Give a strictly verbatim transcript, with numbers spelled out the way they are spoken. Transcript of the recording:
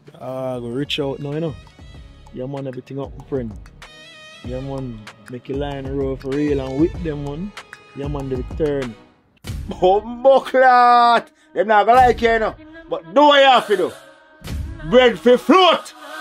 Ah, go reach out now, you know. Yeah, man, everything up, my friend. Yeah, man, make your line roll for real and with them, man. Yeah, man, the return. Bumbo clot! Them not gonna like you, you know. But do what you have to do. Bread for float!